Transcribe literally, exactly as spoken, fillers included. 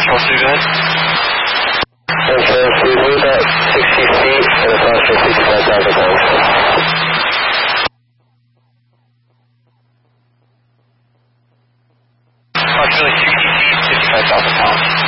Supposed to be good? And so we weigh about sixty feet and approximately fifty-five thousand pounds. Approximately sixty feet, fifty-five thousand pounds.